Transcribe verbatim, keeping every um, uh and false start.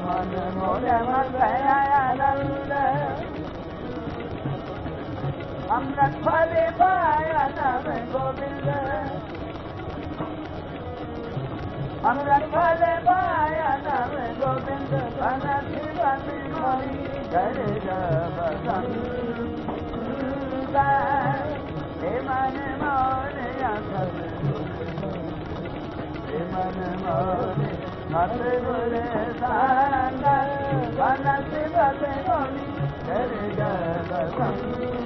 मन मोरे मन आनंद अमृत फले पाया नाम गोविंद अमृत फले पाया नाम गोविंद बनति बनि मोहि जय बसंत हे मन मोरे अखर हे मन मोरे मत गुरे सांग बनति बनि मोहि जय बसंत